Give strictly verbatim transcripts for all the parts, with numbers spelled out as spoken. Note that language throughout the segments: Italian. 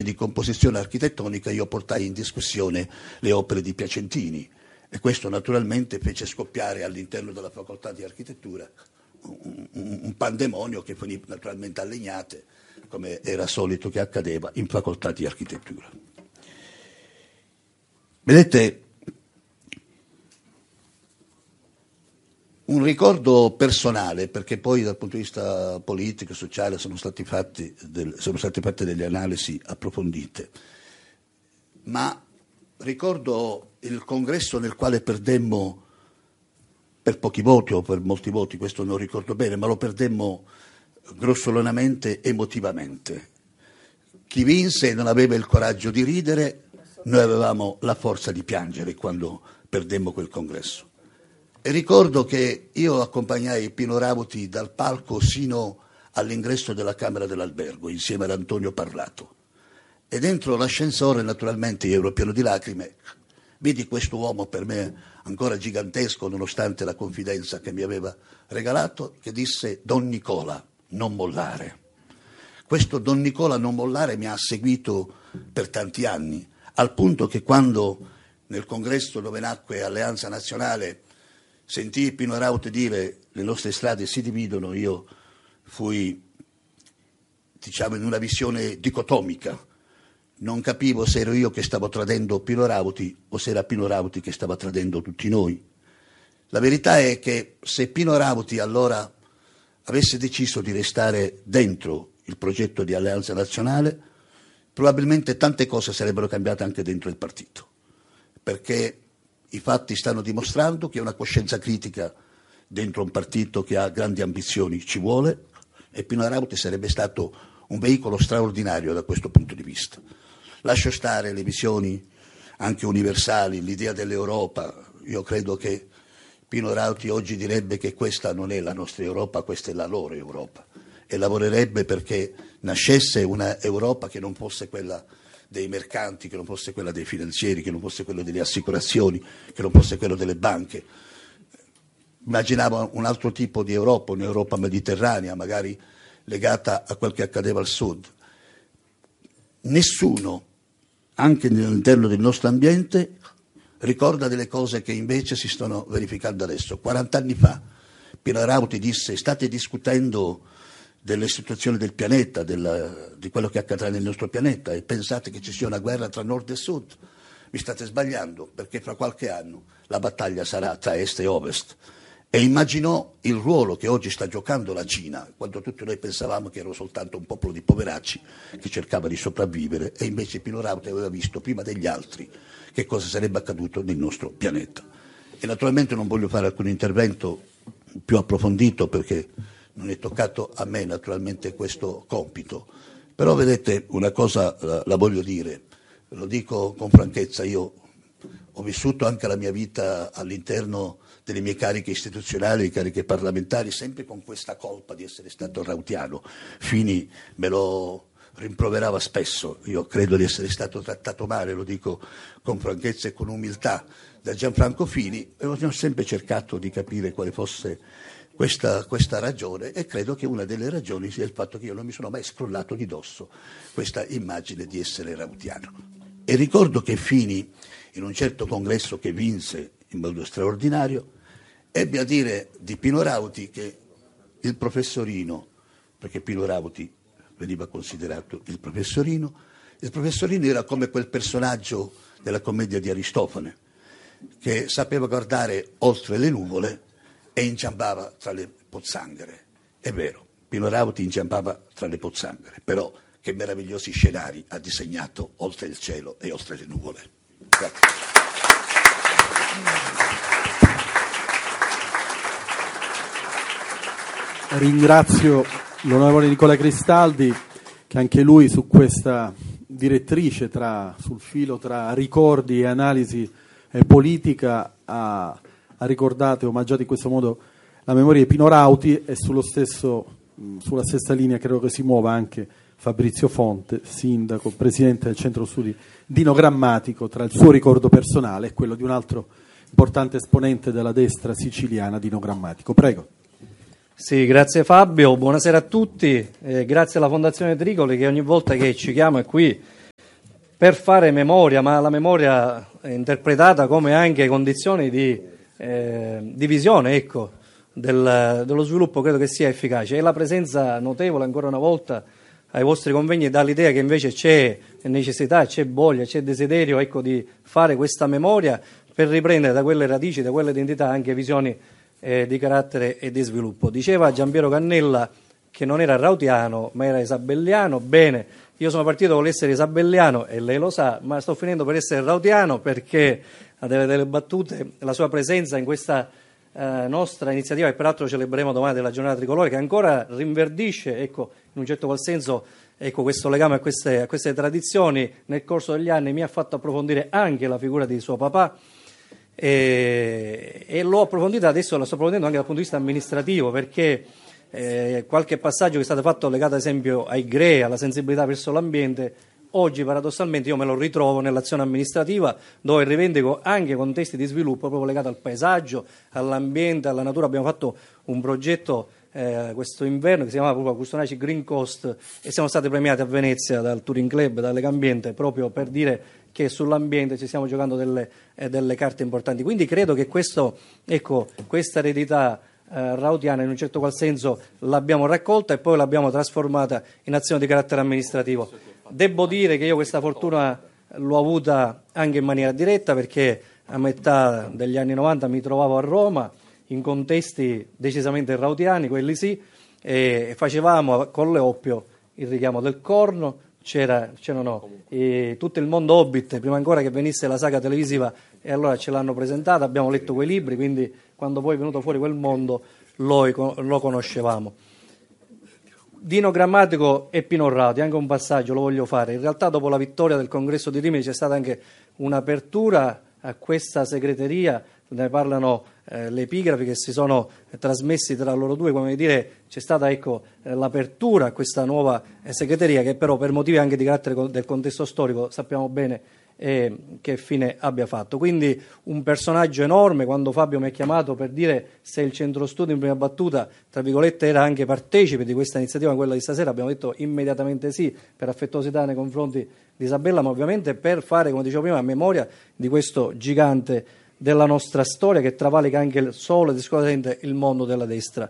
di composizione architettonica io portai in discussione le opere di Piacentini e questo naturalmente fece scoppiare all'interno della facoltà di architettura un, un, un pandemonio che finì naturalmente a legnate, come era solito che accadeva in facoltà di architettura. Vedete, un ricordo personale, perché poi dal punto di vista politico e sociale sono stati fatti del, sono state fatte delle analisi approfondite, ma ricordo il congresso nel quale perdemmo per pochi voti o per molti voti, questo non ricordo bene, ma lo perdemmo grossolanamente emotivamente. Chi vinse non aveva il coraggio di ridere, noi avevamo la forza di piangere quando perdemmo quel congresso. E ricordo che io accompagnai Pino Rauti dal palco sino all'ingresso della camera dell'albergo insieme ad Antonio Parlato e dentro l'ascensore naturalmente io ero pieno di lacrime, vidi questo uomo per me ancora gigantesco nonostante la confidenza che mi aveva regalato, che disse: Don Nicola, non mollare. Questo Don Nicola non mollare mi ha seguito per tanti anni, al punto che quando nel congresso dove nacque Alleanza Nazionale sentii Pino Rauti dire le nostre strade si dividono, io fui, diciamo, in una visione dicotomica. Non capivo se ero io che stavo tradendo Pino Rauti o se era Pino Rauti che stava tradendo tutti noi. La verità è che se Pino Rauti allora avesse deciso di restare dentro il progetto di Alleanza Nazionale, probabilmente tante cose sarebbero cambiate anche dentro il partito, perché i fatti stanno dimostrando che una coscienza critica dentro un partito che ha grandi ambizioni ci vuole e Pino Rauti sarebbe stato un veicolo straordinario da questo punto di vista. Lascio stare le visioni anche universali, l'idea dell'Europa. Io credo che Pino Rauti oggi direbbe che questa non è la nostra Europa, questa è la loro Europa e lavorerebbe perché nascesse una Europa che non fosse quella dei mercanti, che non fosse quella dei finanzieri, che non fosse quello delle assicurazioni, che non fosse quello delle banche. Immaginavo un altro tipo di Europa, un'Europa mediterranea, magari legata a quel che accadeva al sud. Nessuno, anche all'interno del nostro ambiente, ricorda delle cose che invece si stanno verificando adesso. quarant'anni fa Pino Rauti disse: state discutendo delle situazioni del pianeta, della, di quello che accadrà nel nostro pianeta e pensate che ci sia una guerra tra nord e sud. Vi state sbagliando, perché fra qualche anno la battaglia sarà tra est e ovest. E immaginò il ruolo che oggi sta giocando la Cina, quando tutti noi pensavamo che era soltanto un popolo di poveracci che cercava di sopravvivere, e invece Pino Rauti aveva visto prima degli altri che cosa sarebbe accaduto nel nostro pianeta. E naturalmente non voglio fare alcun intervento più approfondito perché non è toccato a me naturalmente questo compito, però vedete una cosa la, la voglio dire, lo dico con franchezza, io ho vissuto anche la mia vita all'interno delle mie cariche istituzionali, cariche parlamentari, sempre con questa colpa di essere stato rautiano. Fini me lo rimproverava spesso, io credo di essere stato trattato male, lo dico con franchezza e con umiltà, da Gianfranco Fini, e ho sempre cercato di capire quale fosse Questa, questa ragione, e credo che una delle ragioni sia il fatto che io non mi sono mai scrollato di dosso questa immagine di essere rautiano. E ricordo che Fini, in un certo congresso che vinse in modo straordinario, ebbe a dire di Pino Rauti che il professorino, perché Pino Rauti veniva considerato il professorino, il professorino era come quel personaggio della commedia di Aristofane, che sapeva guardare oltre le nuvole e inciampava tra le pozzanghere. È vero, Pino Rauti inciampava tra le pozzanghere, però che meravigliosi scenari ha disegnato oltre il cielo e oltre le nuvole. Grazie. Ringrazio l'onorevole Nicola Cristaldi, che anche lui su questa direttrice tra, sul filo tra ricordi e analisi eh, politica ha ha ricordato e omaggiato in questo modo la memoria di Pino Rauti, e sullo stesso, sulla stessa linea credo che si muova anche Fabrizio Fonte, sindaco, presidente del centro studi Dino Grammatico, tra il suo ricordo personale e quello di un altro importante esponente della destra siciliana, Dino Grammatico. Prego. Sì, grazie Fabio, buonasera a tutti, eh, grazie alla Fondazione Tricoli che ogni volta che ci chiama qui per fare memoria, ma la memoria è interpretata come anche condizioni di, eh, di visione, ecco, del, dello sviluppo, credo che sia efficace. E la presenza notevole, ancora una volta, ai vostri convegni dà l'idea che invece c'è necessità, c'è voglia, c'è desiderio, ecco, di fare questa memoria per riprendere da quelle radici, da quelle identità, anche visioni eh, di carattere e di sviluppo. Diceva Giampiero Cannella che non era rautiano ma era isabelliano. Bene, io sono partito con l'essere isabelliano e lei lo sa, ma sto finendo per essere rautiano, perché a delle, delle battute la sua presenza in questa eh, nostra iniziativa, che peraltro celebreremo domani, della giornata tricolore, che ancora rinverdisce, ecco, in un certo qual senso, ecco, questo legame a queste, a queste tradizioni, nel corso degli anni mi ha fatto approfondire anche la figura di suo papà. E, e l'ho approfondita, adesso la sto approfondendo anche dal punto di vista amministrativo, perché eh, qualche passaggio che è stato fatto legato ad esempio ai G R E, alla sensibilità verso l'ambiente, oggi paradossalmente io me lo ritrovo nell'azione amministrativa, dove rivendico anche contesti di sviluppo proprio legati al paesaggio, all'ambiente, alla natura. Abbiamo fatto un progetto eh, questo inverno che si chiamava proprio Custonaci Green Coast e siamo stati premiati a Venezia dal Touring Club, da Legambiente, proprio per dire che sull'ambiente ci stiamo giocando delle, eh, delle carte importanti. Quindi credo che questo, ecco, questa eredità eh, rautiana in un certo qual senso l'abbiamo raccolta e poi l'abbiamo trasformata in azione di carattere amministrativo. Devo dire che io questa fortuna l'ho avuta anche in maniera diretta, perché a metà degli anni novanta mi trovavo a Roma in contesti decisamente rautiani, quelli sì, e facevamo con Leoppio il richiamo del corno. C'era, c'erano eh, tutto il mondo Hobbit prima ancora che venisse la saga televisiva, e allora ce l'hanno presentata, abbiamo letto quei libri, quindi quando poi è venuto fuori quel mondo lo, lo conoscevamo. Dino Grammatico e Pino Rauti, anche un passaggio lo voglio fare. In realtà dopo la vittoria del congresso di Rimini c'è stata anche un'apertura a questa segreteria, ne parlano eh, le epigrafi che si sono eh, trasmessi tra loro due, come dire, c'è stata, ecco, eh, l'apertura a questa nuova eh, segreteria, che però per motivi anche di carattere co- del contesto storico sappiamo bene eh, che fine abbia fatto. Quindi un personaggio enorme. Quando Fabio mi ha chiamato per dire se il centro studi in prima battuta, tra virgolette, era anche partecipe di questa iniziativa, quella di stasera, abbiamo detto immediatamente sì, per affettuosità nei confronti di Isabella, ma ovviamente per fare, come dicevo prima, memoria di questo gigante della nostra storia che travalica anche solo ed esclusivamente il mondo della destra.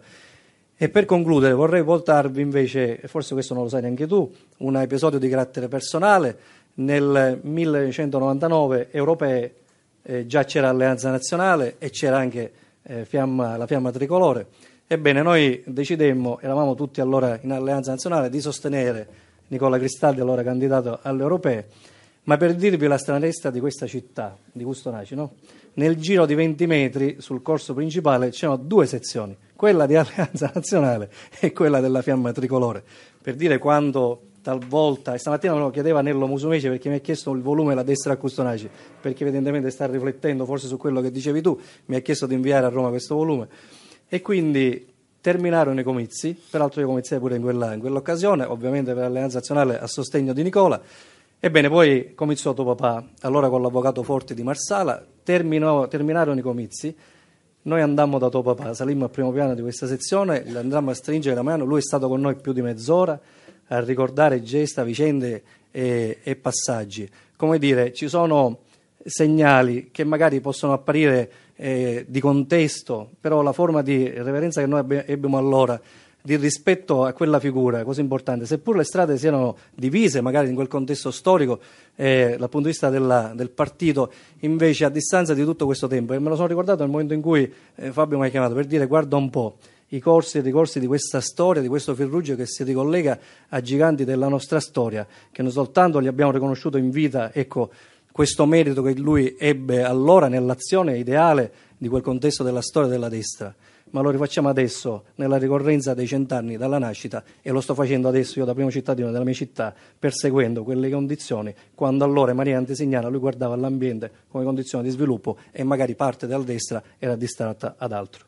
E per concludere vorrei portarvi invece, forse questo non lo sai neanche tu, un episodio di carattere personale. Nel millenovecentonovantanove europee eh, già c'era Alleanza Nazionale e c'era anche eh, fiamma, la fiamma tricolore. Ebbene, noi decidemmo, eravamo tutti allora in Alleanza Nazionale, di sostenere Nicola Cristaldi, allora candidato alle europee. Ma per dirvi la stranezza di questa città, di Custonaci, no? Nel giro di venti metri sul corso principale c'erano due sezioni, quella di Alleanza Nazionale e quella della fiamma tricolore. Per dire quando talvolta, e stamattina me lo chiedeva Nello Musumeci, perché mi ha chiesto il volume La destra a Custonaci, perché evidentemente sta riflettendo forse su quello che dicevi tu, mi ha chiesto di inviare a Roma questo volume. E quindi terminarono i comizi, peraltro io comiziai pure in, quella, in quell'occasione, ovviamente per Alleanza Nazionale a sostegno di Nicola. Ebbene, poi cominciò tuo papà, allora con l'avvocato Forti di Marsala, terminò, terminarono i comizi, noi andammo da tuo papà, salimmo al primo piano di questa sezione, le andammo a stringere la mano, lui è stato con noi più di mezz'ora a ricordare gesta, vicende e, e passaggi. Come dire, ci sono segnali che magari possono apparire eh, di contesto, però la forma di reverenza che noi abbi- ebbimo allora, di rispetto a quella figura così importante, seppur le strade siano divise magari in quel contesto storico eh, dal punto di vista della, del partito, invece a distanza di tutto questo tempo, e me lo sono ricordato nel momento in cui eh, Fabio mi ha chiamato per dire guarda un po' i corsi e i ricorsi di questa storia, di questo fil rouge che si ricollega a giganti della nostra storia, che non soltanto gli abbiamo riconosciuto in vita, ecco, questo merito che lui ebbe allora nell'azione ideale di quel contesto della storia della destra, ma lo rifacciamo adesso nella ricorrenza dei cent'anni dalla nascita, e lo sto facendo adesso io da primo cittadino della mia città, perseguendo quelle condizioni quando allora Maria Antesignana lui guardava all'ambiente come condizione di sviluppo e magari parte della destra era distratta ad altro.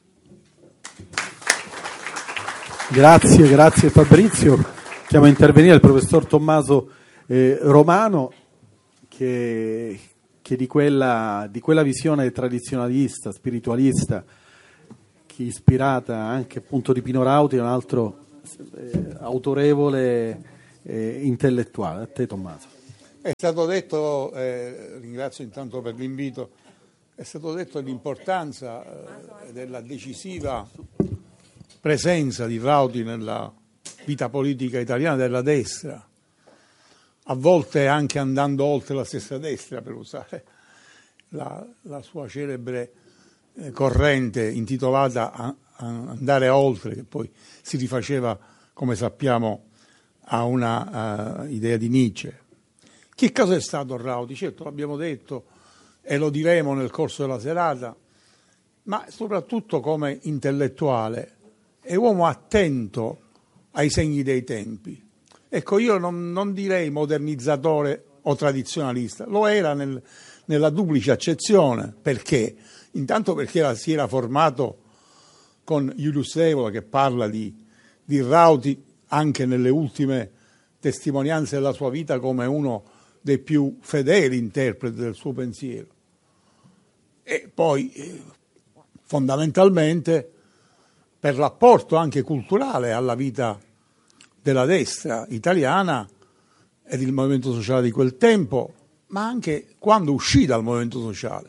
Grazie, grazie Fabrizio. Chiamo a intervenire il professor Tommaso eh, Romano che, che di, quella, di quella visione tradizionalista, spiritualista, che ispirata anche appunto di Pino Rauti, un altro eh, autorevole eh, intellettuale. A te Tommaso. È stato detto, eh, ringrazio intanto per l'invito, è stato detto l'importanza eh, della decisiva presenza di Rauti nella vita politica italiana della destra, a volte anche andando oltre la stessa destra, per usare la, la sua celebre eh, corrente intitolata a, a Andare oltre, che poi si rifaceva, come sappiamo, a una uh, idea di Nietzsche. Che cosa è stato Rauti? Certo, l'abbiamo detto e lo diremo nel corso della serata, ma soprattutto come intellettuale è uomo attento ai segni dei tempi. Ecco, io non, non direi modernizzatore o tradizionalista, lo era nel, nella duplice accezione. Perché? Intanto perché era, si era formato con Julius Evola, che parla di, di Rauti anche nelle ultime testimonianze della sua vita come uno dei più fedeli interpreti del suo pensiero. E poi eh, fondamentalmente per l'apporto anche culturale alla vita della destra italiana ed il movimento sociale di quel tempo, ma anche quando uscì dal movimento sociale.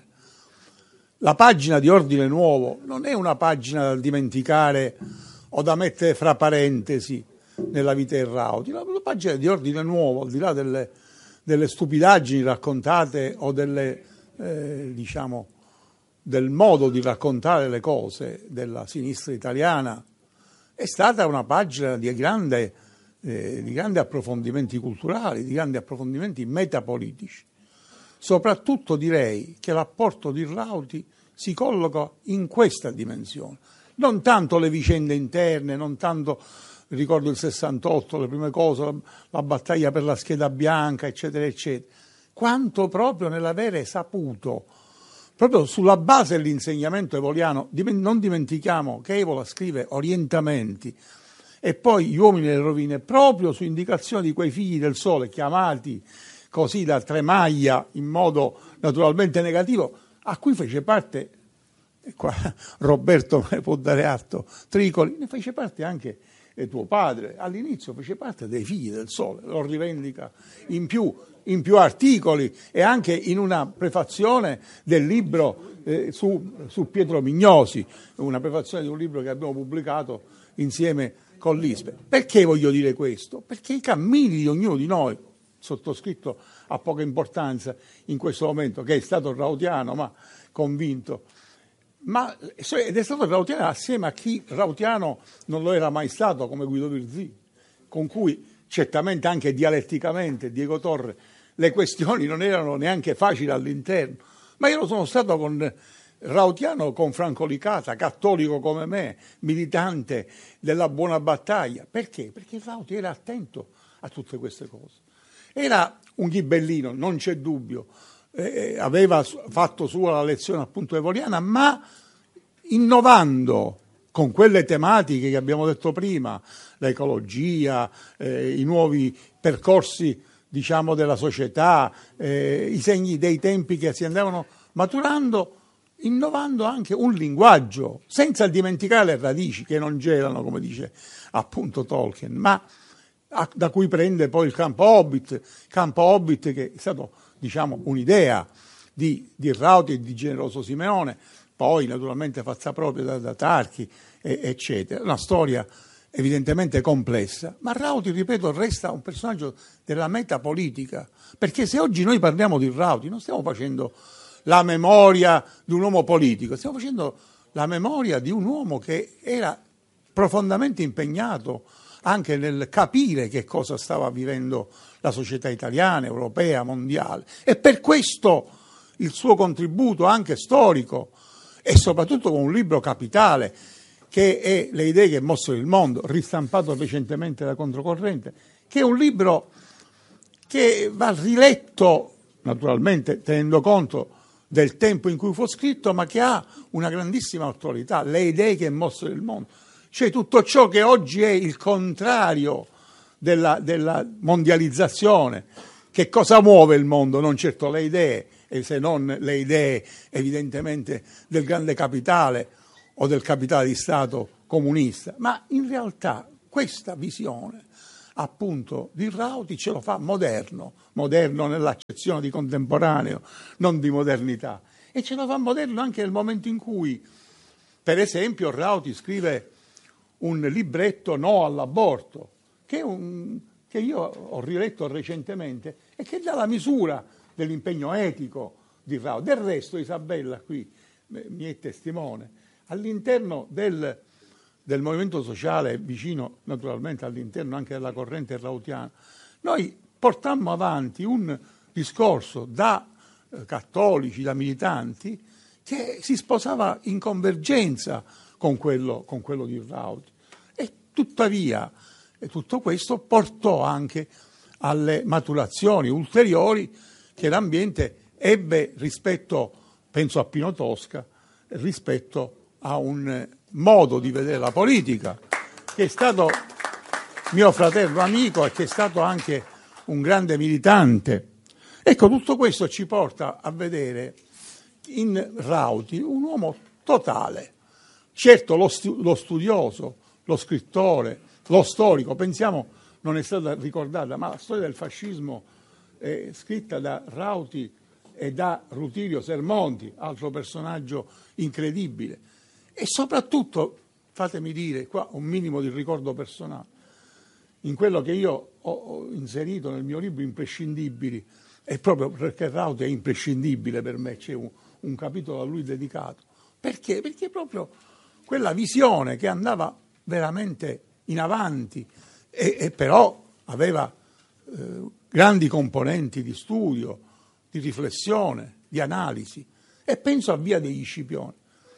La pagina di Ordine Nuovo non è una pagina da dimenticare o da mettere fra parentesi nella vita di Rauti. La, la pagina di Ordine Nuovo, al di là delle, delle stupidaggini raccontate o delle, eh, diciamo, del modo di raccontare le cose della sinistra italiana, è stata una pagina di grande, eh, di grandi approfondimenti culturali, di grandi approfondimenti metapolitici. Soprattutto direi che l'apporto di Rauti si colloca in questa dimensione, non tanto le vicende interne, non tanto, ricordo il sessantotto, le prime cose, la, la battaglia per la scheda bianca, eccetera, eccetera, quanto proprio nell'avere saputo, proprio sulla base dell'insegnamento evoliano. Non dimentichiamo che Evola scrive Orientamenti e poi Gli uomini e le rovine proprio su indicazione di quei figli del sole, chiamati così da Tremaglia in modo naturalmente negativo, a cui fece parte, e qua Roberto me ne può dare atto, Tricoli, ne fece parte anche tuo padre, all'inizio fece parte dei figli del sole, lo rivendica in più, in più articoli e anche in una prefazione del libro eh, su, su Pietro Mignosi, una prefazione di un libro che abbiamo pubblicato insieme con l'Ispe. Perché voglio dire questo? Perché i cammini di ognuno di noi, sottoscritto ha poca importanza in questo momento, che è stato rautiano ma convinto, ma ed è stato rautiano assieme a chi rautiano non lo era mai stato, come Guido Virzì, con cui certamente anche dialetticamente Diego Torre le questioni non erano neanche facili all'interno, ma io lo sono stato con rautiano, con Franco Licata, cattolico come me, militante della buona battaglia. Perché? Perché Rauti era attento a tutte queste cose. Era un ghibellino, non c'è dubbio, eh, aveva fatto sua la lezione appunto evoliana, ma innovando con quelle tematiche che abbiamo detto prima, l'ecologia, eh, i nuovi percorsi diciamo della società, eh, i segni dei tempi che si andavano maturando, innovando anche un linguaggio, senza dimenticare le radici che non gelano, come dice appunto Tolkien, ma da cui prende poi il campo Hobbit, campo Hobbit che è stato diciamo un'idea di, di Rauti e di Generoso Simeone, poi naturalmente fatta propria da, da Tarchi, e, eccetera. Una storia evidentemente complessa, ma Rauti, ripeto, resta un personaggio della metapolitica, perché se oggi noi parliamo di Rauti non stiamo facendo la memoria di un uomo politico, stiamo facendo la memoria di un uomo che era profondamente impegnato anche nel capire che cosa stava vivendo la società italiana, europea, mondiale. E per questo il suo contributo anche storico e soprattutto con un libro capitale che è Le idee che mossero il mondo, ristampato recentemente da Controcorrente, che è un libro che va riletto naturalmente tenendo conto del tempo in cui fu scritto, ma che ha una grandissima attualità, Le idee che mossero il mondo. Cioè tutto ciò che oggi è il contrario della, della mondializzazione. Che cosa muove il mondo? Non certo le idee, e se non le idee evidentemente del grande capitale o del capitale di Stato comunista. Ma in realtà questa visione appunto di Rauti ce lo fa moderno, moderno nell'accezione di contemporaneo, non di modernità, e ce lo fa moderno anche nel momento in cui, per esempio, Rauti scrive un libretto No all'aborto, che, è un, che io ho riletto recentemente e che dà la misura dell'impegno etico di Rauti. Del resto Isabella qui mi è testimone, all'interno del, del movimento sociale, vicino naturalmente all'interno anche della corrente rautiana, noi portammo avanti un discorso da eh, cattolici, da militanti, che si sposava in convergenza con quello, con quello di Rauti. E tuttavia e tutto questo portò anche alle maturazioni ulteriori che l'ambiente ebbe rispetto, penso a Pino Tosca, rispetto a un modo di vedere la politica, che è stato mio fratello amico e che è stato anche un grande militante. Ecco, tutto questo ci porta a vedere in Rauti un uomo totale. Certo, lo, stu- lo studioso, lo scrittore, lo storico, pensiamo, non è stata ricordata, ma la storia del fascismo è scritta da Rauti e da Rutilio Sermonti, altro personaggio incredibile. E soprattutto, fatemi dire qua un minimo di ricordo personale, in quello che io ho, ho inserito nel mio libro Imprescindibili, è proprio perché Rauti è imprescindibile per me, c'è un, un capitolo a lui dedicato. Perché? Perché proprio quella visione che andava veramente in avanti e, e però aveva eh, grandi componenti di studio, di riflessione, di analisi, e penso a Via degli Scipioni.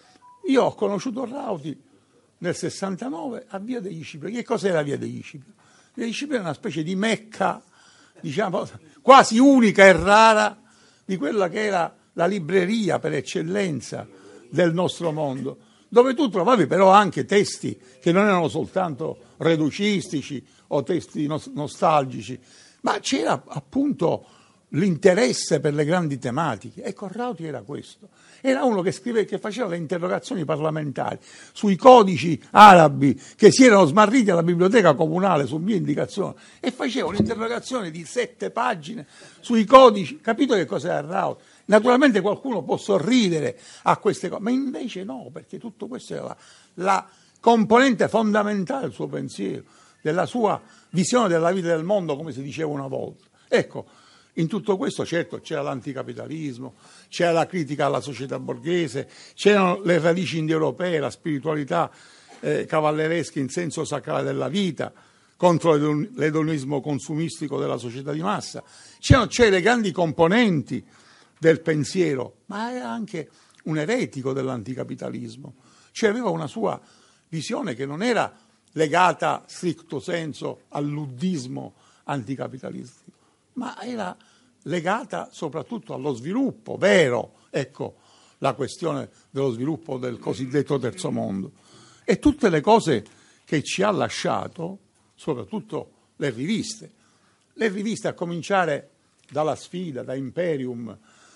Io ho conosciuto Rauti nel sessantanove a Via degli Scipioni. Che cos'era Via degli Scipioni? Via degli Scipioni è una specie di Mecca, diciamo, quasi unica e rara di quella che era la libreria per eccellenza del nostro mondo, dove tu trovavi però anche testi che non erano soltanto reducistici o testi nostalgici, ma c'era appunto l'interesse per le grandi tematiche. Ecco, Rauti era questo. Era uno che scriveva, che faceva le interrogazioni parlamentari sui codici arabi che si erano smarriti alla biblioteca comunale su mia indicazione, e faceva un'interrogazione di sette pagine sui codici. Capito che cos'era Rauti? Naturalmente qualcuno può sorridere a queste cose, ma invece no, perché tutto questo era la, la componente fondamentale del suo pensiero, della sua visione della vita e del mondo, come si diceva una volta. Ecco, in tutto questo certo c'era l'anticapitalismo, c'era la critica alla società borghese, c'erano le radici indoeuropee, la spiritualità eh, cavalleresca in senso sacrale della vita, contro l'edonismo consumistico della società di massa. C'erano, c'erano le grandi componenti del pensiero, ma era anche un eretico dell'anticapitalismo, cioè aveva una sua visione che non era legata stricto senso al luddismo anticapitalistico, ma era legata soprattutto allo sviluppo vero, ecco la questione dello sviluppo del cosiddetto terzo mondo. E tutte le cose che ci ha lasciato, soprattutto le riviste, le riviste a cominciare dalla Sfida, da Imperium,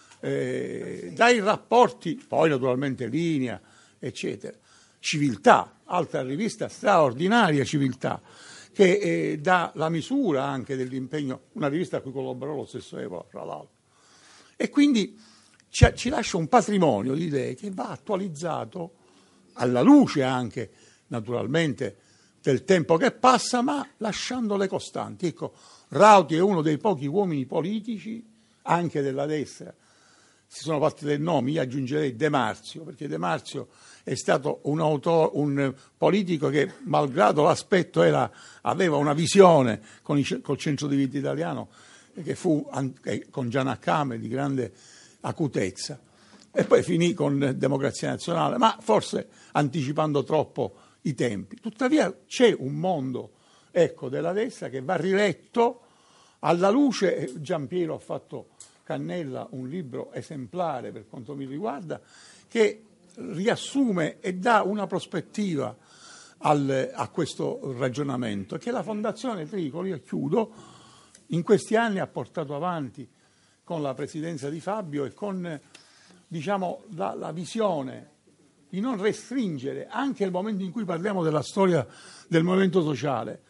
eh, dai rapporti, poi naturalmente Linea, eccetera. Civiltà, altra rivista straordinaria, Civiltà, che eh, dà la misura anche dell'impegno, una rivista a cui collaborò lo stesso Evola, fra l'altro. E quindi ci, ci lascia un patrimonio di idee che va attualizzato alla luce anche, naturalmente, del tempo che passa, ma lasciando le costanti. Ecco, Rauti è uno dei pochi uomini politici, anche della destra, si sono fatti dei nomi, io aggiungerei De Marzio, perché De Marzio è stato un, autore, un politico che, malgrado l'aspetto, era, aveva una visione con il col centro di vita italiano, che fu anche con Gianaccame di grande acutezza, e poi finì con Democrazia Nazionale, ma forse anticipando troppo i tempi. Tuttavia c'è un mondo, ecco, della destra che va riletto alla luce. Giampiero ha fatto, Cannella, un libro esemplare per quanto mi riguarda, che riassume e dà una prospettiva al, a questo ragionamento, che la Fondazione Tricolo, io chiudo, in questi anni ha portato avanti con la presidenza di Fabio e con, diciamo, la, la visione di non restringere, anche nel momento in cui parliamo della storia del movimento sociale,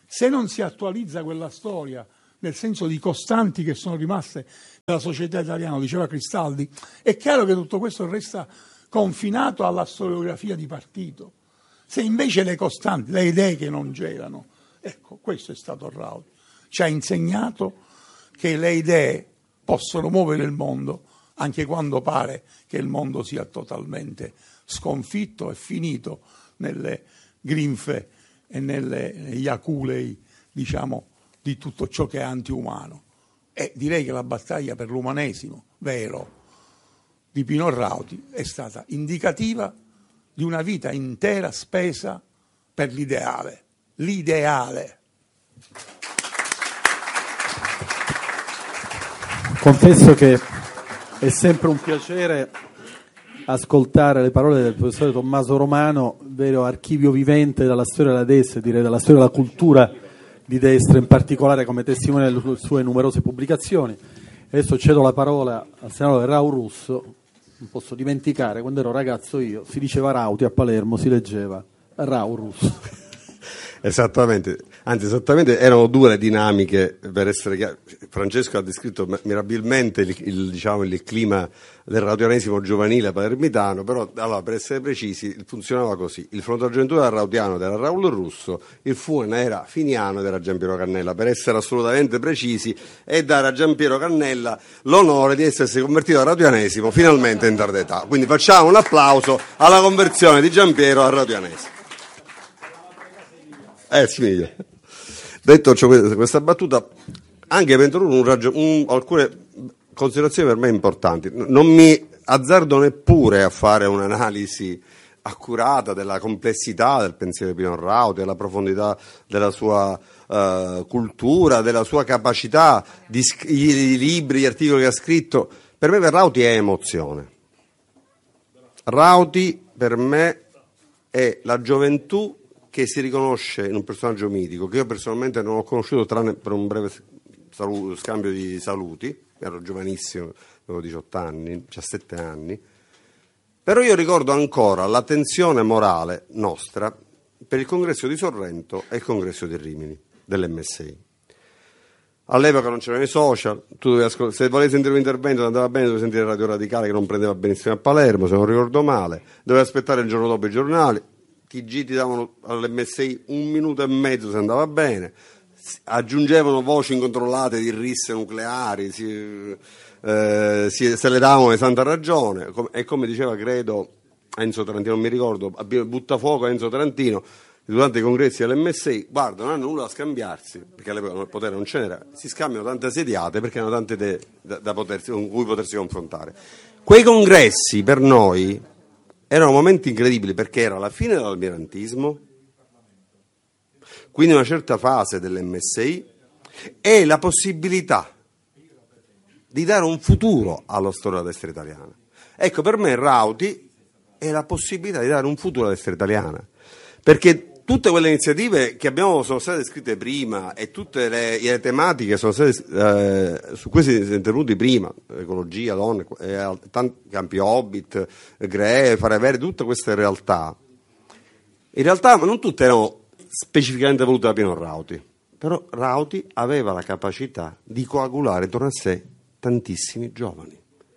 Se non si attualizza quella storia nel senso di costanti che sono rimaste nella società italiana, diceva Cristaldi, è chiaro che tutto questo resta confinato alla storiografia di partito. Se invece le costanti, le idee che non c'erano, ecco, questo è stato Rauti. Ci ha insegnato che le idee possono muovere il mondo anche quando pare che il mondo sia totalmente sconfitto e finito nelle grinfe e nelle, negli aculei, diciamo, di tutto ciò che è antiumano. E direi che la battaglia per l'umanesimo vero di Pino Rauti è stata indicativa di una vita intera spesa per l'ideale. L'ideale. Confesso che è sempre un piacere ascoltare le parole del professore Tommaso Romano, vero archivio vivente della storia della destra, direi della storia della cultura di destra, in particolare come testimone delle sue numerose pubblicazioni. Adesso cedo la parola al senatore Raul Russo. Non posso dimenticare, quando ero ragazzo io, si diceva Rauti a Palermo, si leggeva Raul Russo. Esattamente, anzi esattamente erano due le dinamiche, per essere chiaro. Francesco ha descritto mirabilmente il, il, diciamo, il clima del rautianesimo giovanile palermitano, però allora, per essere precisi funzionava così: il Fronte Gioventù era rautiano ed era Raul Russo, il Fuan era finiano ed era Giampiero Cannella, per essere assolutamente precisi, e dare a Giampiero Cannella l'onore di essersi convertito al rautianesimo finalmente in tarda età. Quindi facciamo un applauso alla conversione di Giampiero al rautianesimo. Eh sì, detto cioè, questa battuta, anche per introdurre un ragio- un, alcune considerazioni per me importanti. Non mi azzardo neppure a fare un'analisi accurata della complessità del pensiero di Pino Rauti, della profondità della sua uh, cultura, della sua capacità, di sc- i, i libri, gli articoli che ha scritto. Per me per Rauti è emozione. Rauti per me è la gioventù che si riconosce in un personaggio mitico, che io personalmente non ho conosciuto tranne per un breve saluto, scambio di saluti, ero giovanissimo, avevo diciotto anni, diciassette anni, però io ricordo ancora la tensione morale nostra per il congresso di Sorrento e il congresso di Rimini, dell'M S I. All'epoca non c'erano i social, tu dovevi ascol- se volevi sentire un intervento andava bene, dovevi sentire Radio Radicale che non prendeva benissimo a Palermo, se non ricordo male, dovevi aspettare il giorno dopo i giornali, T G ti davano all'M S I un minuto e mezzo se andava bene, aggiungevano voci incontrollate di risse nucleari, si, eh, si, se le davano di santa ragione, e come diceva credo Enzo Tarantino, non mi ricordo, butta fuoco a Enzo Tarantino durante i congressi dell'M S I, guarda, non hanno nulla da scambiarsi, perché all'epoca il potere non ce n'era, si scambiano tante sediate perché hanno tante idee da, da potersi, con cui potersi confrontare. Quei congressi per noi erano momenti incredibili perché era la fine dell'almirantismo, quindi una certa fase dell'M S I, e la possibilità di dare un futuro alla storia della destra italiana. Ecco, per me Rauti è la possibilità di dare un futuro alla destra italiana, perché tutte quelle iniziative che abbiamo sono state scritte prima e tutte le, le tematiche sono state, eh, su cui si è intervenuti prima, ecologia, donne, eh, tanti campi Hobbit, Gree, Fare Verde, tutte queste realtà, in realtà non tutte erano specificamente volute da Pino Rauti, però Rauti aveva la capacità di coagulare intorno a sé tantissimi giovani.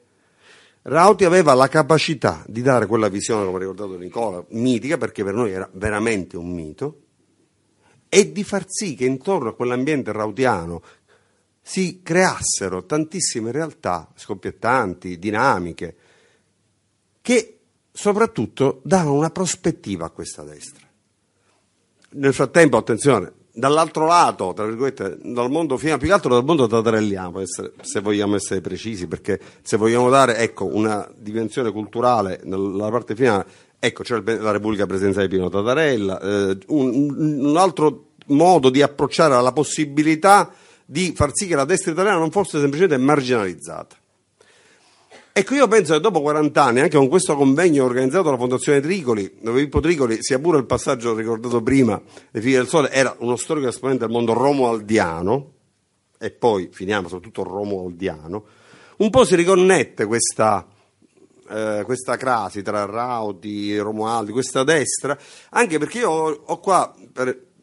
Rauti aveva la capacità di dare quella visione, come ha ricordato Nicola, mitica, perché per noi era veramente un mito, e di far sì che intorno a quell'ambiente rautiano si creassero tantissime realtà scoppiettanti, dinamiche, che soprattutto davano una prospettiva a questa destra. Nel frattempo, attenzione, dall'altro lato, tra virgolette, dal mondo fino più che altro dal mondo tatarelliano, essere, se vogliamo essere precisi, perché se vogliamo dare, ecco, una dimensione culturale nella parte finale, ecco, c'è la Repubblica Presidenziale di Pino Tatarella, eh, un, un altro modo di approcciare alla possibilità di far sì che la destra italiana non fosse semplicemente marginalizzata. Ecco, io penso che dopo quaranta anni, anche con questo convegno organizzato dalla Fondazione Tricoli, dove Pippo Tricoli, sia pure il passaggio ricordato prima, Le Figlie del Sole, era uno storico esponente del mondo romualdiano, e poi finiamo soprattutto romualdiano, un po' si riconnette questa, eh, questa crasi tra Rauti, Romualdi, questa destra, anche perché io ho, ho qua, per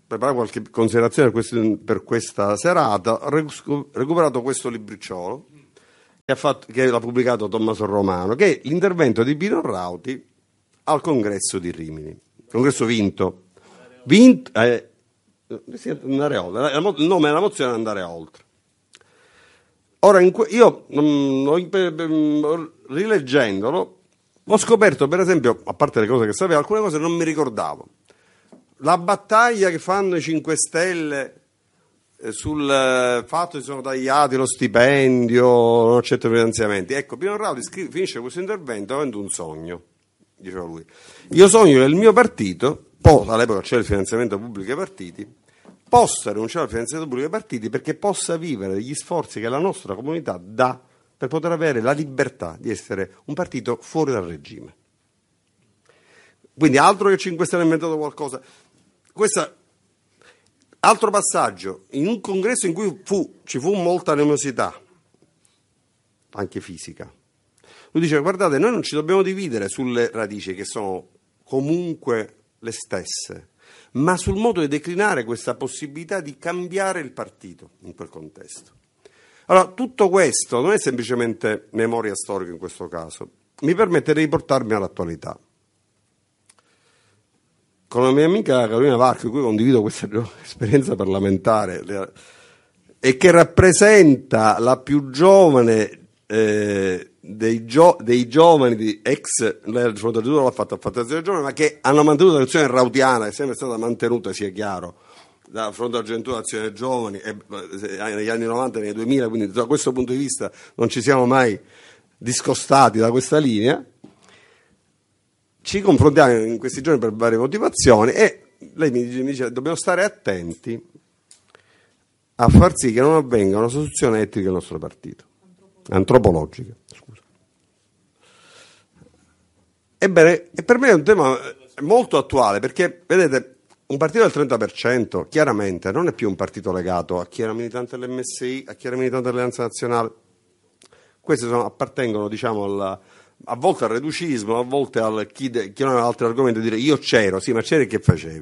preparare qualche considerazione per, questo, per questa serata, ho recuperato questo libricciolo che, ha fatto, che l'ha pubblicato Tommaso Romano, che è l'intervento di Pino Rauti al congresso di Rimini, congresso vinto, vinto eh, andare oltre, il nome della mozione è andare oltre. Ora in que- io mh, rileggendolo ho scoperto, per esempio, a parte le cose che sapevo, alcune cose non mi ricordavo. La battaglia che fanno i cinque Stelle eh, sul eh, fatto che sono tagliati lo stipendio, non accetto finanziamenti. Ecco, Pino Rauti scrive, finisce questo intervento avendo un sogno, diceva lui. Io sogno che il mio partito, po- all'epoca c'era il finanziamento pubblico ai partiti, possa rinunciare al finanziamento pubblico ai partiti perché possa vivere degli sforzi che la nostra comunità dà per poter avere la libertà di essere un partito fuori dal regime. Quindi altro che cinque Stelle ha inventato qualcosa. Questa, altro passaggio, in un congresso in cui fu, ci fu molta animosità, anche fisica, lui dice: guardate, noi non ci dobbiamo dividere sulle radici che sono comunque le stesse, ma sul modo di declinare questa possibilità di cambiare il partito in quel contesto. Allora, tutto questo non è semplicemente memoria storica in questo caso, mi permette di riportarmi all'attualità. Con la mia amica Carolina Varco, con cui condivido questa esperienza parlamentare e che rappresenta la più giovane eh, dei, gio- dei giovani di ex, lei al Fronte Giovane l'ha fatto a Fantasia Giovane, ma che hanno mantenuto la lezione rautiana, che è sempre stata mantenuta, sia chiaro, da Fronte alla Gioventù Azione Giovani e, eh, negli anni novanta e nei duemila, quindi da questo punto di vista non ci siamo mai discostati da questa linea. Ci confrontiamo in questi giorni per varie motivazioni e lei mi dice, mi dice dobbiamo stare attenti a far sì che non avvenga una sostituzione etnica del nostro partito, antropologica, scusa. Ebbene, e per me è un tema molto attuale perché, vedete, un partito del trenta per cento chiaramente non è più un partito legato a chi era militante dell'M S I, a chi era militante dell'Alleanza Nazionale. Questi sono, appartengono, diciamo, alla, a volte al reducismo, a volte al chi, de, chi non ha altri argomenti, dire io c'ero, sì, ma c'eri e che facevi?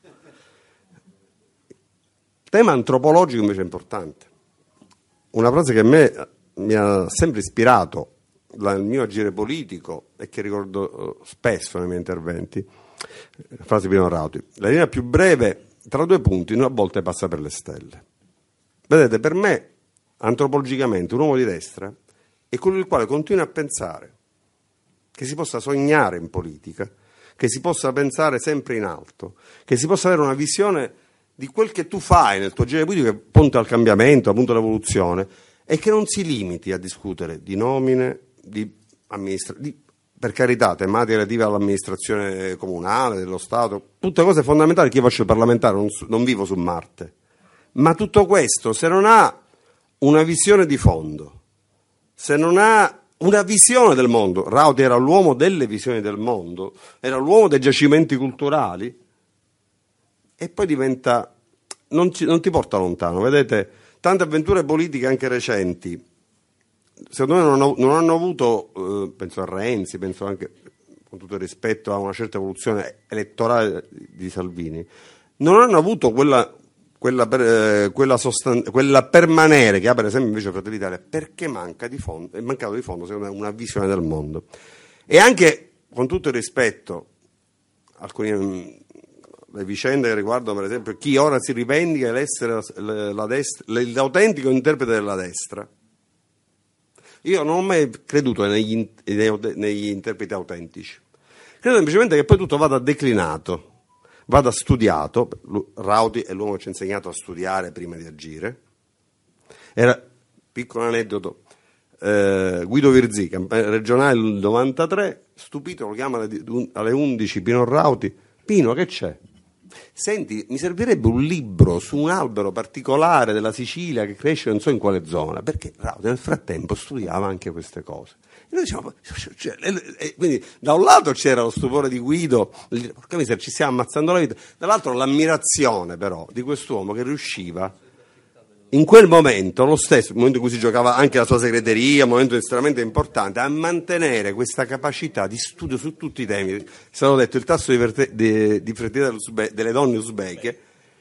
Il tema antropologico invece è importante. Una frase che a me mi ha sempre ispirato nel mio agire politico e che ricordo spesso nei miei interventi, la frase di Pino Rauti: la linea più breve tra due punti a volte passa per le stelle. Vedete, per me antropologicamente un uomo di destra è quello il quale continua a pensare che si possa sognare in politica, che si possa pensare sempre in alto, che si possa avere una visione di quel che tu fai nel tuo genere politico che punta al cambiamento, punta all'evoluzione, e che non si limiti a discutere di nomine, di amministrazione, per carità, tematiche relative all'amministrazione comunale, dello Stato, tutte cose fondamentali. Che io faccio il parlamentare, non, non vivo su Marte, ma tutto questo, se non ha una visione di fondo, se non ha una visione del mondo, Rauti era l'uomo delle visioni del mondo, era l'uomo dei giacimenti culturali, e poi diventa, non, ci, non ti porta lontano. Vedete, tante avventure politiche anche recenti, secondo me non, ho, non hanno avuto, eh, penso a Renzi, penso anche, con tutto il rispetto, a una certa evoluzione elettorale di Salvini, non hanno avuto quella, quella, eh, quella, sostan- quella permanere che ha per esempio invece Fratelli d'Italia, perché manca di fondo, è mancato di fondo secondo me una visione del mondo. E anche, con tutto il rispetto, alcune le vicende che riguardano per esempio chi ora si rivendica l'essere la, la destra, l'autentico interprete della destra. Io non ho mai creduto negli, negli interpreti autentici. Credo semplicemente che poi tutto vada declinato, vada studiato. Rauti è l'uomo che ci ha insegnato a studiare prima di agire. Era, piccolo aneddoto, eh, Guido Virzì, regionale del novantatré, stupito, lo chiama alle undici Pino Rauti: Pino, che c'è? Senti, mi servirebbe un libro su un albero particolare della Sicilia che cresce non so in quale zona, perché Rauti nel frattempo studiava anche queste cose. E noi diciamo, cioè, e quindi da un lato c'era lo stupore di Guido, porca miseria, ci stiamo ammazzando la vita, dall'altro l'ammirazione però di quest'uomo che riusciva in quel momento, lo stesso, il momento in cui si giocava anche la sua segreteria, un momento estremamente importante, a mantenere questa capacità di studio su tutti i temi. È stato detto il tasso di, verte, di, di fertilità delle donne uzbeke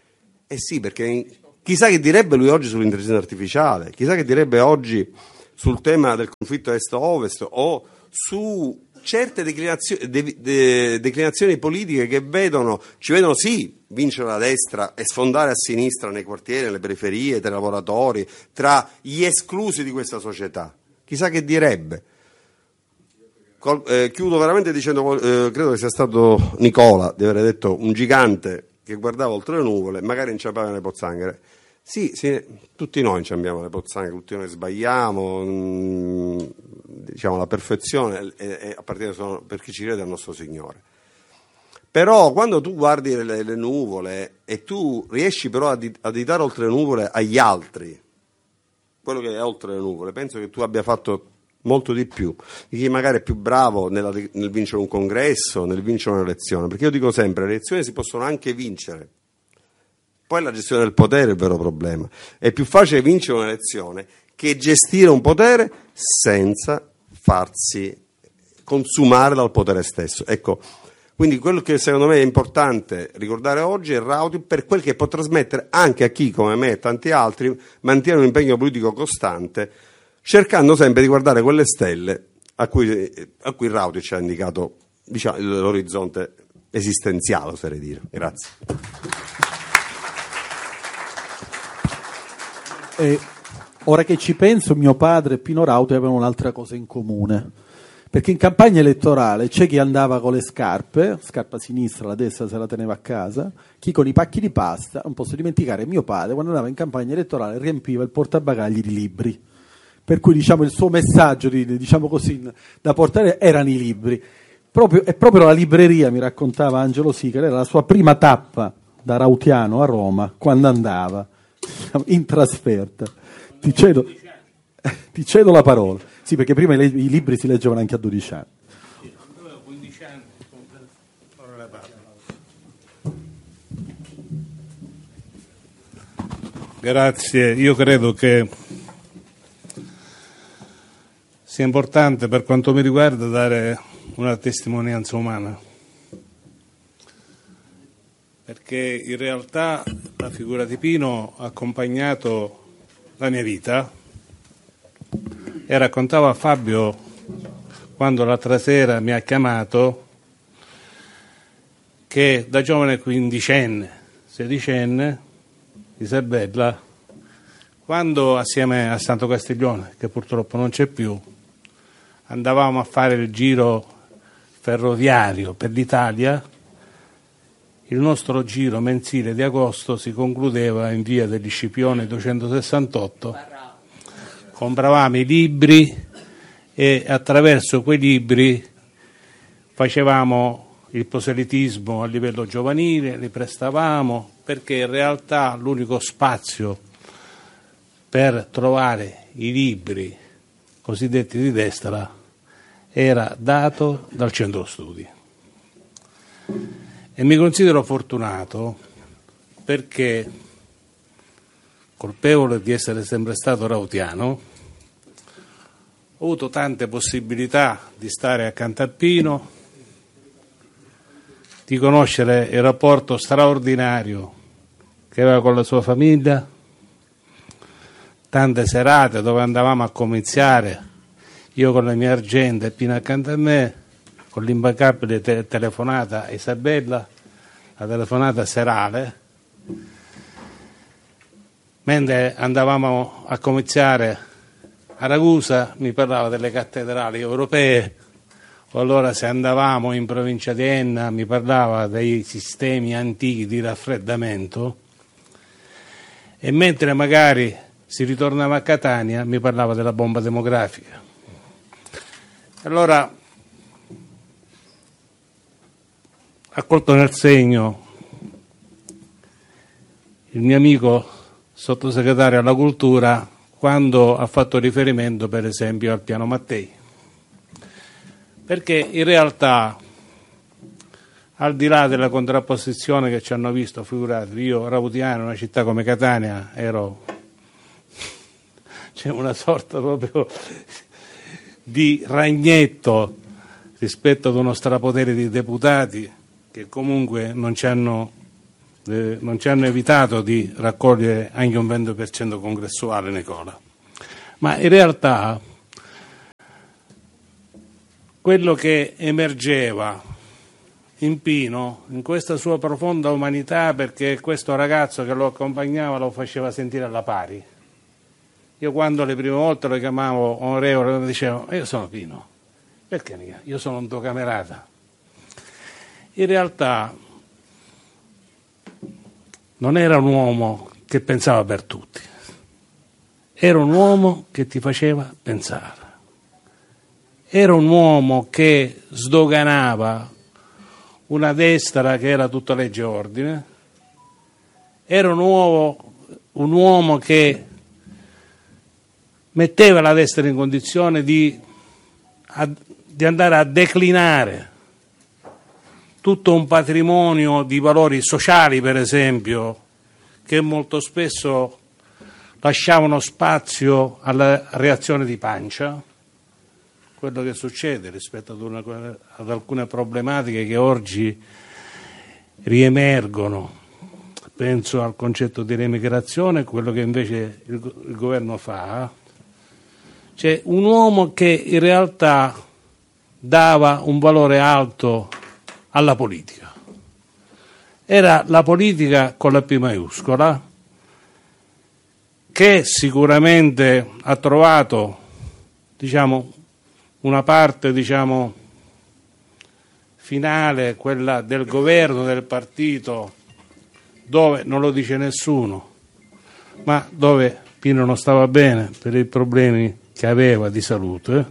Eh sì, perché chissà che direbbe lui oggi sull'intelligenza artificiale, chissà che direbbe oggi sul tema del conflitto est-ovest o su certe declinazioni, de, de, declinazioni politiche che vedono, ci vedono sì vincere la destra e sfondare a sinistra nei quartieri, nelle periferie, tra i lavoratori, tra gli esclusi di questa società. Chissà che direbbe. Col, eh, chiudo veramente dicendo, eh, credo che sia stato Nicola di aver detto un gigante che guardava oltre le nuvole, magari inciampava nelle pozzanghere. Sì, sì, tutti noi inciampiamo nelle pozzanghere, tutti noi sbagliamo, mh, diciamo la perfezione è, è a partire solo per chi ci crede al nostro Signore. Però quando tu guardi le, le nuvole e tu riesci però a additare oltre le nuvole agli altri, quello che è oltre le nuvole, penso che tu abbia fatto molto di più di chi magari è più bravo nella, nel vincere un congresso, nel vincere un'elezione, perché io dico sempre, le elezioni si possono anche vincere. Poi la gestione del potere è il vero problema. È più facile vincere un'elezione che gestire un potere senza farsi consumare dal potere stesso. Ecco, quindi quello che secondo me è importante ricordare oggi è Rauti per quel che può trasmettere anche a chi, come me e tanti altri, mantiene un impegno politico costante, cercando sempre di guardare quelle stelle a cui, a cui Rauti ci ha indicato, diciamo, l'orizzonte esistenziale, oserei dire. Grazie. E ora che ci penso, mio padre e Pino Rauti avevano un'altra cosa in comune, perché in campagna elettorale c'è chi andava con le scarpe, scarpa sinistra, la destra se la teneva a casa, chi con i pacchi di pasta. Non posso dimenticare mio padre quando andava in campagna elettorale riempiva il portabagagli di libri, per cui diciamo il suo messaggio di, diciamo così, da portare erano i libri. Proprio, e proprio la libreria, mi raccontava Angelo Sica, era la sua prima tappa da rautiano a Roma quando andava in trasferta. Ti cedo, ti cedo la parola. Sì, perché prima i, i libri si leggevano anche a dodici anni. Avevo quindici anni. Ora le parlo. Grazie. Io credo che sia importante, per quanto mi riguarda, dare una testimonianza umana, perché in realtà la figura di Pino ha accompagnato la mia vita e raccontavo a Fabio quando l'altra sera mi ha chiamato che da giovane quindicenne, sedicenne, Isabella, quando assieme a Santo Castiglione, che purtroppo non c'è più, andavamo a fare il giro ferroviario per l'Italia, il nostro giro mensile di agosto si concludeva in via degli Scipioni duecentosessantotto. Compravamo i libri e attraverso quei libri facevamo il proselitismo a livello giovanile, li prestavamo, perché in realtà l'unico spazio per trovare i libri cosiddetti di destra era dato dal centro studi. E mi considero fortunato perché, colpevole di essere sempre stato rautiano, ho avuto tante possibilità di stare accanto a Pino, di conoscere il rapporto straordinario che aveva con la sua famiglia, tante serate dove andavamo a comiziare, io con le mie argente e Pino accanto a me, con l'immancabile te- telefonata a Isabella, la telefonata serale, mentre andavamo a cominciare a Ragusa mi parlava delle cattedrali europee, o allora se andavamo in provincia di Enna mi parlava dei sistemi antichi di raffreddamento, e mentre magari si ritornava a Catania mi parlava della bomba demografica. Allora ha colto nel segno il mio amico sottosegretario alla cultura quando ha fatto riferimento per esempio al piano Mattei, perché in realtà, al di là della contrapposizione che ci hanno visto, figurati, io rautiano, una città come Catania, ero c'è una sorta proprio di ragnetto rispetto ad uno strapotere di deputati che comunque non ci hanno eh, non ci hanno evitato di raccogliere anche un venti per cento congressuale, Nicola. Ma in realtà quello che emergeva in Pino, in questa sua profonda umanità, perché questo ragazzo che lo accompagnava lo faceva sentire alla pari. Io quando le prime volte lo chiamavo onorevole, mi dicevo, io sono Pino, perché io sono un tuo camerata. In realtà non era un uomo che pensava per tutti, era un uomo che ti faceva pensare, era un uomo che sdoganava una destra che era tutta legge e ordine, era un uomo, un uomo che metteva la destra in condizione di, a, di andare a declinare tutto un patrimonio di valori sociali, per esempio, che molto spesso lasciavano spazio alla reazione di pancia, quello che succede rispetto ad, una, ad alcune problematiche che oggi riemergono. Penso al concetto di remigrazione, quello che invece il, il governo fa. C'è un uomo che in realtà dava un valore alto alla politica. Era la politica con la P maiuscola, che sicuramente ha trovato, diciamo, una parte, diciamo, finale, quella del governo, del partito, dove non lo dice nessuno, ma dove Pino non stava bene per i problemi che aveva di salute,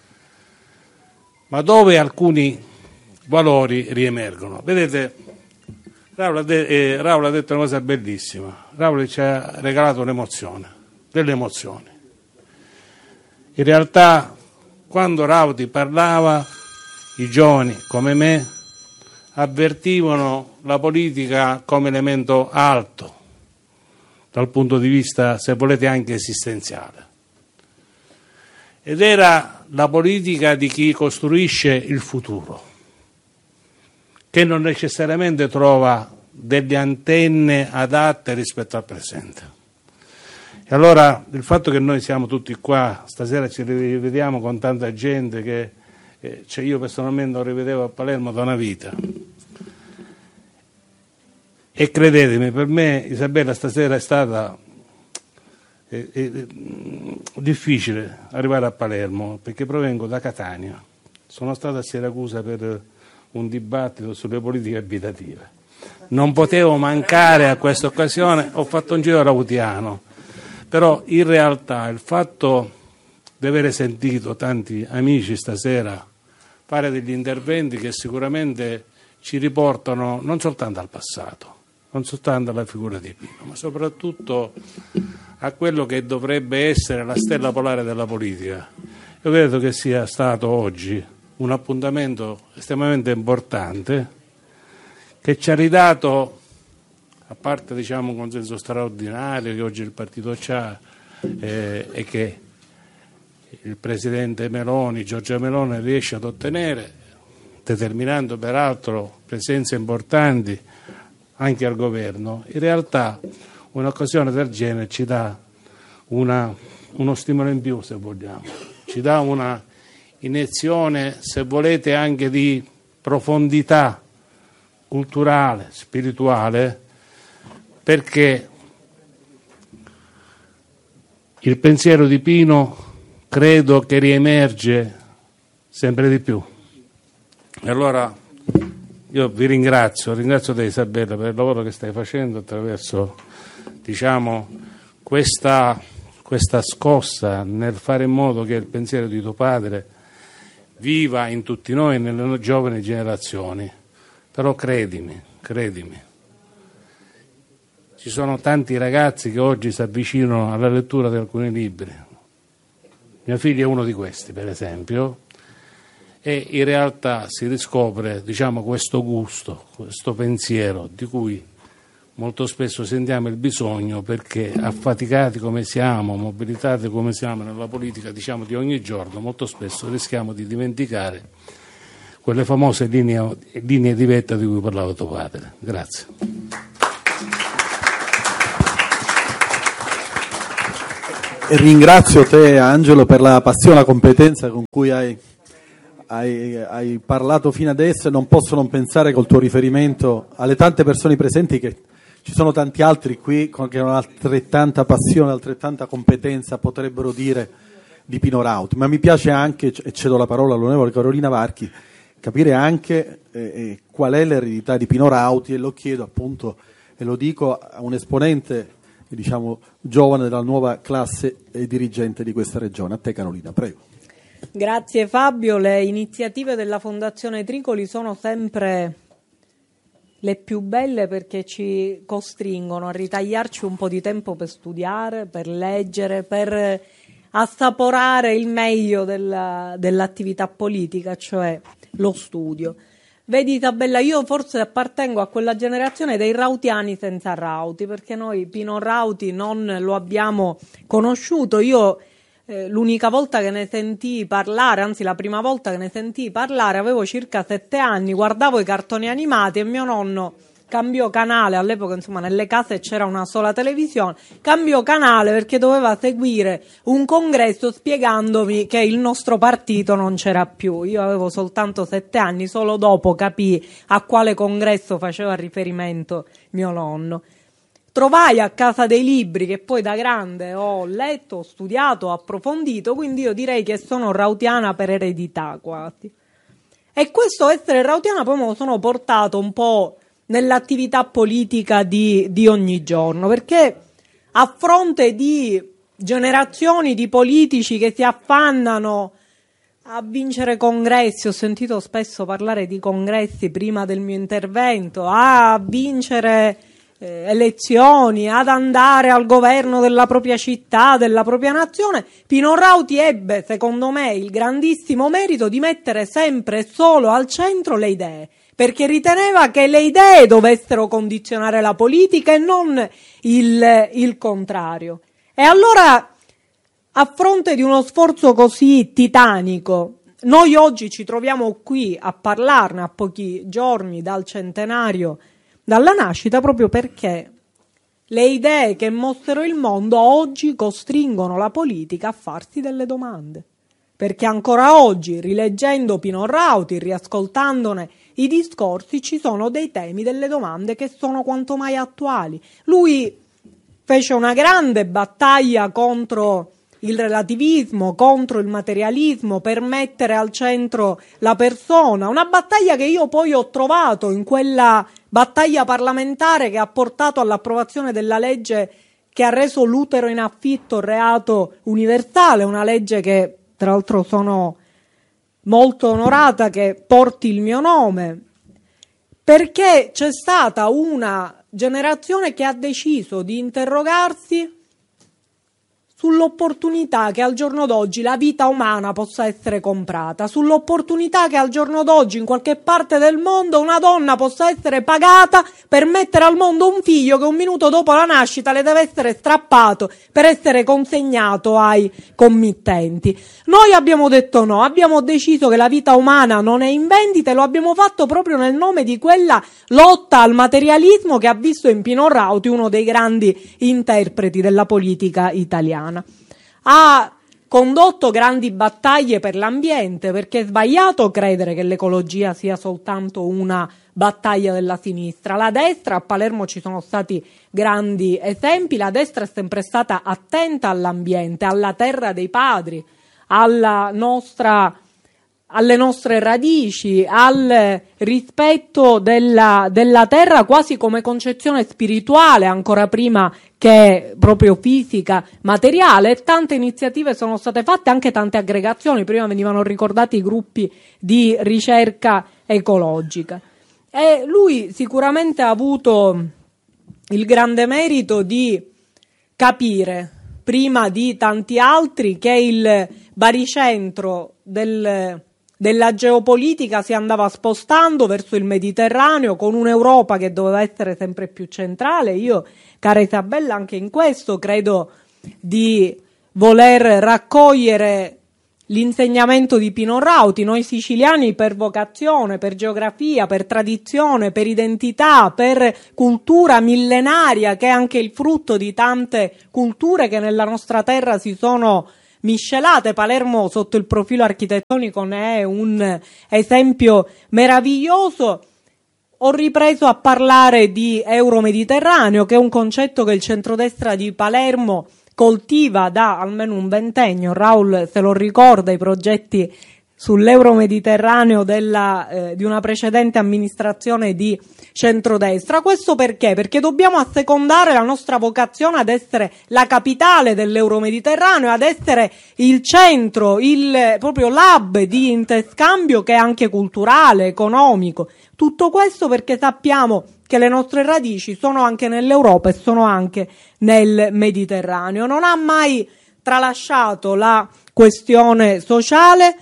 ma dove alcuni valori riemergono. Vedete, Raul ha, de- eh, Raul ha detto una cosa bellissima. Raul ci ha regalato un'emozione, delle emozioni. In realtà, quando Rauti parlava, i giovani come me avvertivano la politica come elemento alto, dal punto di vista, se volete, anche esistenziale. Ed era la politica di chi costruisce il futuro, che non necessariamente trova delle antenne adatte rispetto al presente. E allora il fatto che noi siamo tutti qua, stasera ci rivediamo con tanta gente che eh, cioè io personalmente lo rivedevo a Palermo da una vita. E credetemi, per me Isabella stasera è stata eh, eh, difficile arrivare a Palermo, perché provengo da Catania. Sono stato a Siracusa per un dibattito sulle politiche abitative. Non potevo mancare a questa occasione, ho fatto un giro rautiano. Però in realtà il fatto di avere sentito tanti amici stasera fare degli interventi che sicuramente ci riportano non soltanto al passato, non soltanto alla figura di Pino, ma soprattutto a quello che dovrebbe essere la stella polare della politica. Io credo che sia stato oggi un appuntamento estremamente importante che ci ha ridato, a parte diciamo un consenso straordinario che oggi il partito ha eh, e che il presidente Meloni, Giorgia Meloni, riesce ad ottenere, determinando peraltro presenze importanti anche al governo, in realtà un'occasione del genere ci dà una, uno stimolo in più, se vogliamo, ci dà una iniezione, se volete, anche di profondità culturale, spirituale, perché il pensiero di Pino credo che riemerge sempre di più. E allora io vi ringrazio, ringrazio te Isabella per il lavoro che stai facendo attraverso, diciamo, questa, questa scossa nel fare in modo che il pensiero di tuo padre viva in tutti noi, nelle giovani generazioni. Però credimi, credimi, ci sono tanti ragazzi che oggi si avvicinano alla lettura di alcuni libri. Mio figlio è uno di questi, per esempio, e in realtà si riscopre, diciamo, questo gusto, questo pensiero di cui molto spesso sentiamo il bisogno, perché affaticati come siamo, mobilitati come siamo nella politica, diciamo, di ogni giorno, molto spesso rischiamo di dimenticare quelle famose linee, linee di vetta di cui parlava tuo padre. Grazie. E ringrazio te, Angelo, per la passione e la competenza con cui hai, hai, hai parlato fino adesso, e non posso non pensare col tuo riferimento alle tante persone presenti, che ci sono tanti altri qui che con altrettanta passione, altrettanta competenza potrebbero dire di Pino Rauti. Ma mi piace anche, e cedo la parola all'onorevole Carolina Varchi, capire anche eh, qual è l'eredità di Pino Rauti, e lo chiedo appunto, e lo dico a un esponente, diciamo, giovane della nuova classe e dirigente di questa regione. A te, Carolina, prego. Grazie Fabio. Le iniziative della Fondazione Tricoli sono sempre le più belle, perché ci costringono a ritagliarci un po' di tempo per studiare, per leggere, per assaporare il meglio della, dell'attività politica, cioè lo studio. Vedi Isabella, io forse appartengo a quella generazione dei rautiani senza Rauti, perché noi Pino Rauti non lo abbiamo conosciuto. Io eh, l'unica volta che ne sentii parlare, anzi la prima volta che ne sentii parlare, avevo circa sette anni, guardavo i cartoni animati e mio nonno cambiò canale. All'epoca, insomma, nelle case c'era una sola televisione, cambiò canale perché doveva seguire un congresso spiegandomi che il nostro partito non c'era più. Io avevo soltanto sette anni, solo dopo capii a quale congresso faceva riferimento mio nonno. Trovai a casa dei libri che poi da grande ho letto, ho studiato, ho approfondito, quindi io direi che sono rautiana per eredità quasi. E questo essere rautiana poi me lo sono portato un po' nell'attività politica di, di ogni giorno, perché a fronte di generazioni di politici che si affannano a vincere congressi, ho sentito spesso parlare di congressi prima del mio intervento, a vincere eh, elezioni, ad andare al governo della propria città, della propria nazione, Pino Rauti ebbe, secondo me, il grandissimo merito di mettere sempre e solo al centro le idee, perché riteneva che le idee dovessero condizionare la politica e non il, il contrario. E allora, a fronte di uno sforzo così titanico, noi oggi ci troviamo qui a parlarne a pochi giorni dal centenario dalla nascita, proprio perché le idee che mossero il mondo oggi costringono la politica a farsi delle domande. Perché ancora oggi, rileggendo Pino Rauti, riascoltandone i discorsi, ci sono dei temi, delle domande che sono quanto mai attuali. Lui fece una grande battaglia contro il relativismo, contro il materialismo, per mettere al centro la persona, una battaglia che io poi ho trovato in quella battaglia parlamentare che ha portato all'approvazione della legge che ha reso l'utero in affitto reato universale, una legge che tra l'altro sono molto onorata che porti il mio nome, perché c'è stata una generazione che ha deciso di interrogarsi sull'opportunità che al giorno d'oggi la vita umana possa essere comprata, sull'opportunità che al giorno d'oggi in qualche parte del mondo una donna possa essere pagata per mettere al mondo un figlio che un minuto dopo la nascita le deve essere strappato per essere consegnato ai committenti. Noi abbiamo detto no, abbiamo deciso che la vita umana non è in vendita e lo abbiamo fatto proprio nel nome di quella lotta al materialismo che ha visto in Pino Rauti uno dei grandi interpreti della politica italiana. Ha condotto grandi battaglie per l'ambiente, perché è sbagliato credere che l'ecologia sia soltanto una battaglia della sinistra. La destra, a Palermo ci sono stati grandi esempi, la destra è sempre stata attenta all'ambiente, alla terra dei padri, alla nostra, alle nostre radici, al rispetto della, della terra quasi come concezione spirituale, ancora prima che proprio fisica, materiale. E tante iniziative sono state fatte, anche tante aggregazioni, prima venivano ricordati i gruppi di ricerca ecologica. E lui sicuramente ha avuto il grande merito di capire, prima di tanti altri, che il baricentro del della geopolitica si andava spostando verso il Mediterraneo, con un'Europa che doveva essere sempre più centrale. Io, cara Isabella, anche in questo credo di voler raccogliere l'insegnamento di Pino Rauti. Noi siciliani per vocazione, per geografia, per tradizione, per identità, per cultura millenaria, che è anche il frutto di tante culture che nella nostra terra si sono miscelate. Palermo sotto il profilo architettonico ne è un esempio meraviglioso. Ho ripreso a parlare di Euromediterraneo, che è un concetto che il centrodestra di Palermo coltiva da almeno un ventennio. Raul se lo ricorda, i progetti sull'Euromediterraneo della, eh, di una precedente amministrazione di centrodestra. Questo perché? Perché dobbiamo assecondare la nostra vocazione ad essere la capitale dell'Euromediterraneo, ad essere il centro, il proprio l'hub di interscambio, che è anche culturale, economico. Tutto questo perché sappiamo che le nostre radici sono anche nell'Europa e sono anche nel Mediterraneo. Non ha mai tralasciato la questione sociale,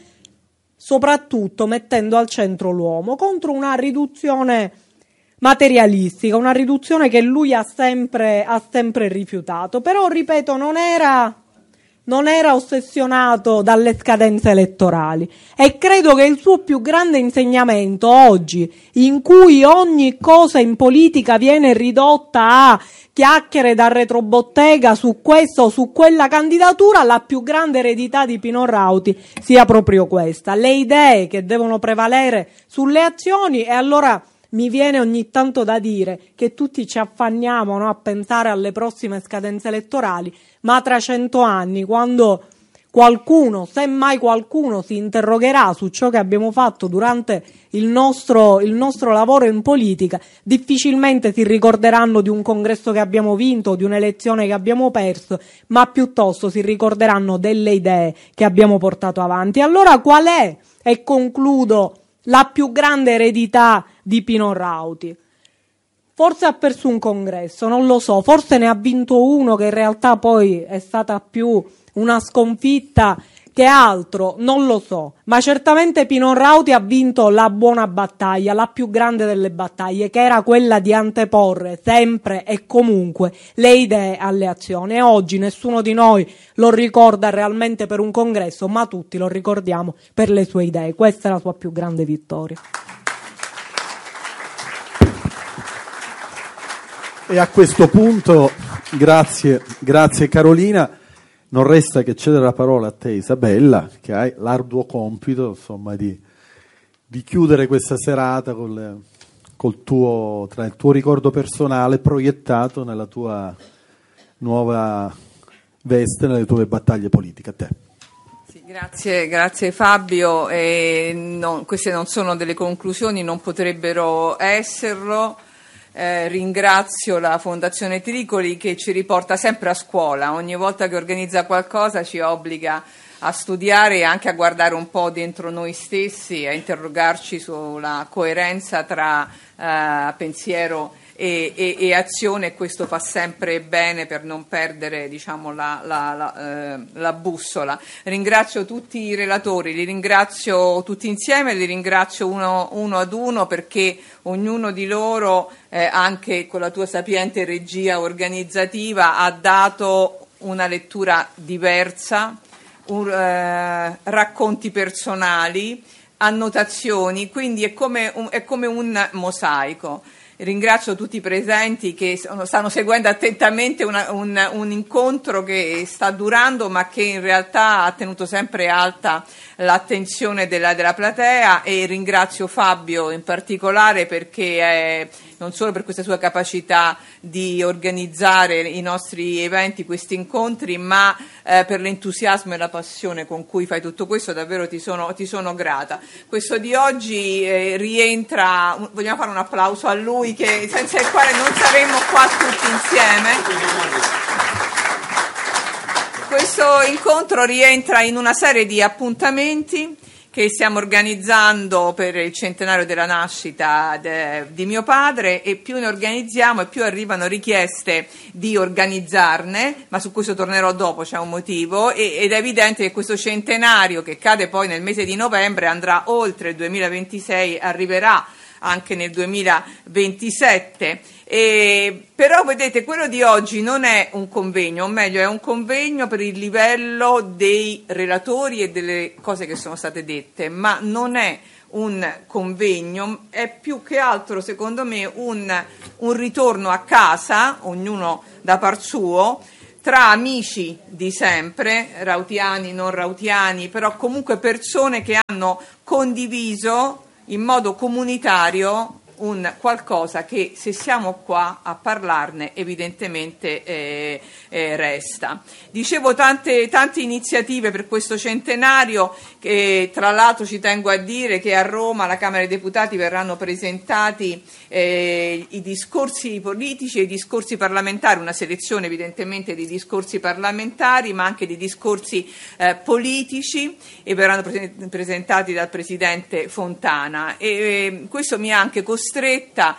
soprattutto mettendo al centro l'uomo, contro una riduzione materialistica, una riduzione che lui ha sempre, ha sempre rifiutato. Però, ripeto, non era, non era ossessionato dalle scadenze elettorali, e credo che il suo più grande insegnamento oggi, in cui ogni cosa in politica viene ridotta a chiacchiere da retrobottega su questa o su quella candidatura, la più grande eredità di Pino Rauti sia proprio questa: le idee che devono prevalere sulle azioni. E allora mi viene ogni tanto da dire che tutti ci affanniamo, no, a pensare alle prossime scadenze elettorali, ma tra cento anni, quando qualcuno, semmai qualcuno, si interrogherà su ciò che abbiamo fatto durante il nostro, il nostro lavoro in politica, difficilmente si ricorderanno di un congresso che abbiamo vinto o di un'elezione che abbiamo perso, ma piuttosto si ricorderanno delle idee che abbiamo portato avanti. Allora qual è, e concludo, la più grande eredità di Pino Rauti? Forse ha perso un congresso, non lo so, forse ne ha vinto uno che in realtà poi è stata più una sconfitta che altro, non lo so, ma certamente Pino Rauti ha vinto la buona battaglia, la più grande delle battaglie, che era quella di anteporre sempre e comunque le idee alle azioni. E oggi nessuno di noi lo ricorda realmente per un congresso, ma tutti lo ricordiamo per le sue idee. Questa è la sua più grande vittoria. E a questo punto, grazie, grazie Carolina. Non resta che cedere la parola a te, Isabella, che hai l'arduo compito, insomma, di, di chiudere questa serata col, col tuo, tra il tuo ricordo personale proiettato nella tua nuova veste, nelle tue battaglie politiche. A te. Sì, grazie, grazie Fabio. E non, queste non sono delle conclusioni, non potrebbero esserlo. Eh, ringrazio la Fondazione Tricoli, che ci riporta sempre a scuola. Ogni volta che organizza qualcosa ci obbliga a studiare e anche a guardare un po' dentro noi stessi, a interrogarci sulla coerenza tra eh, pensiero e, e, e azione, e questo fa sempre bene per non perdere, diciamo, la, la, la, eh, la bussola. Ringrazio tutti i relatori, li ringrazio tutti insieme, li ringrazio uno, uno ad uno, perché ognuno di loro, eh, anche con la tua sapiente regia organizzativa, ha dato una lettura diversa, un, eh, racconti personali, annotazioni, quindi è come un, è come un mosaico. Ringrazio tutti i presenti che sono, stanno seguendo attentamente una, un, un incontro che sta durando, ma che in realtà ha tenuto sempre alta l'attenzione della, della platea, e ringrazio Fabio in particolare, perché è, non solo per questa sua capacità di organizzare i nostri eventi, questi incontri, ma eh, per l'entusiasmo e la passione con cui fai tutto questo. Davvero ti sono, ti sono grata. Questo di oggi eh, rientra, vogliamo fare un applauso a lui, che, senza il quale non saremmo qua tutti insieme. Questo incontro rientra in una serie di appuntamenti che stiamo organizzando per il centenario della nascita de, di mio padre, e più ne organizziamo e più arrivano richieste di organizzarne, ma su questo tornerò dopo, c'è un motivo, e, ed è evidente che questo centenario, che cade poi nel mese di novembre, andrà oltre il duemilaventisei, arriverà anche nel duemilaventisette. E, però vedete, quello di oggi non è un convegno, o meglio è un convegno per il livello dei relatori e delle cose che sono state dette, ma non è un convegno, è più che altro secondo me un, un ritorno a casa, ognuno da par suo, tra amici di sempre, rautiani, non rautiani, però comunque persone che hanno condiviso in modo comunitario un qualcosa che, se siamo qua a parlarne, evidentemente eh, eh, resta. Dicevo tante, tante iniziative per questo centenario, che tra l'altro ci tengo a dire che a Roma alla Camera dei Deputati verranno presentati eh, i discorsi politici e i discorsi parlamentari, una selezione evidentemente di discorsi parlamentari ma anche di discorsi eh, politici, e verranno pre- presentati dal Presidente Fontana, e eh, questo mi ha anche costretta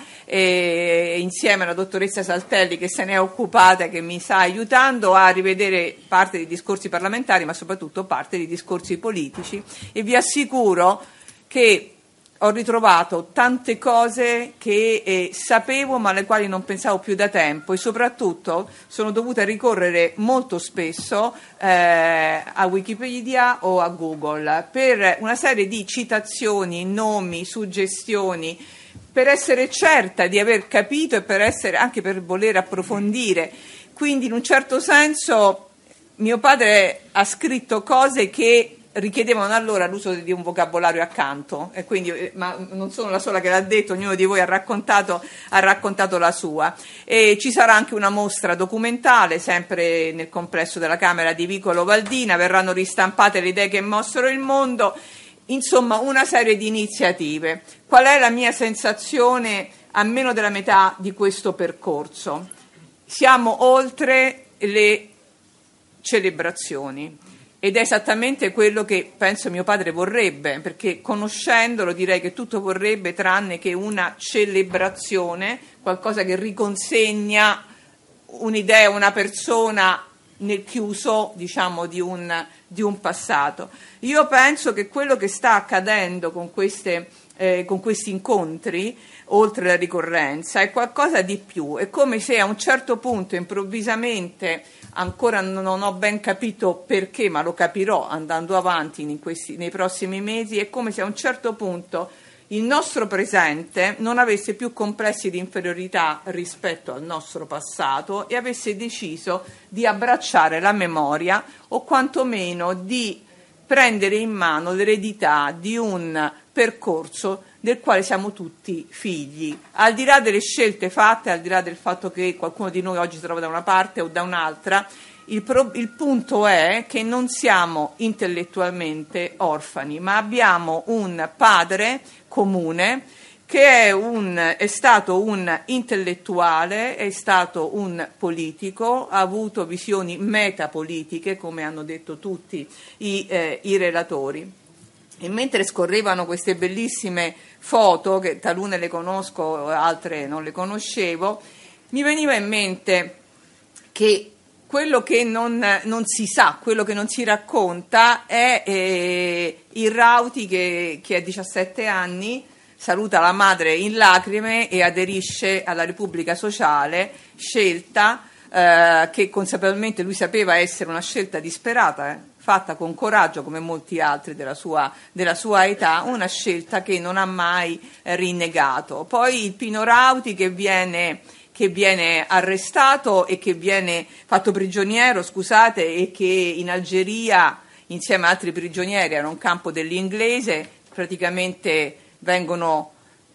eh, insieme alla dottoressa Saltelli, che se ne è occupata e che mi sta aiutando a rivedere parte dei discorsi parlamentari ma soprattutto parte dei discorsi politici, e vi assicuro che ho ritrovato tante cose che eh, sapevo ma alle quali non pensavo più da tempo, e soprattutto sono dovuta ricorrere molto spesso eh, a Wikipedia o a Google per una serie di citazioni, nomi, suggestioni, per essere certa di aver capito e per essere anche per voler approfondire. Quindi in un certo senso mio padre ha scritto cose che richiedevano allora l'uso di un vocabolario accanto, e quindi, ma non sono la sola che l'ha detto, ognuno di voi ha raccontato, ha raccontato la sua. E ci sarà anche una mostra documentale sempre nel complesso della Camera di Vicolo Valdina, verranno ristampate le idee che mossero il mondo, insomma una serie di iniziative. Qual è la mia sensazione a meno della metà di questo percorso? Siamo oltre le celebrazioni. Ed è esattamente quello che penso mio padre vorrebbe, perché conoscendolo direi che tutto vorrebbe tranne che una celebrazione, qualcosa che riconsegna un'idea, una persona nel chiuso, diciamo, di un, di un passato. Io penso che quello che sta accadendo con, queste, eh, con questi incontri, oltre la ricorrenza, è qualcosa di più. È come se a un certo punto improvvisamente, ancora non ho ben capito perché, ma lo capirò andando avanti in questi, nei prossimi mesi, è come se a un certo punto il nostro presente non avesse più complessi di inferiorità rispetto al nostro passato e avesse deciso di abbracciare la memoria, o quantomeno di prendere in mano l'eredità di un percorso del quale siamo tutti figli, al di là delle scelte fatte, al di là del fatto che qualcuno di noi oggi si trova da una parte o da un'altra. Il, pro, il punto è che non siamo intellettualmente orfani, ma abbiamo un padre comune che è, un, è stato un intellettuale, è stato un politico, ha avuto visioni metapolitiche, come hanno detto tutti i, eh, i relatori. E mentre scorrevano queste bellissime foto, che talune le conosco, altre non le conoscevo, mi veniva in mente che quello che non, non si sa, quello che non si racconta è eh, il Rauti che, che a diciassette anni saluta la madre in lacrime e aderisce alla Repubblica Sociale, scelta eh, che consapevolmente lui sapeva essere una scelta disperata, eh, fatta con coraggio come molti altri della sua, della sua età, una scelta che non ha mai eh, rinnegato. Poi il Pino Rauti che viene, che viene arrestato e che viene fatto prigioniero, scusate, e che in Algeria insieme a altri prigionieri era un campo dell'inglese, praticamente vengono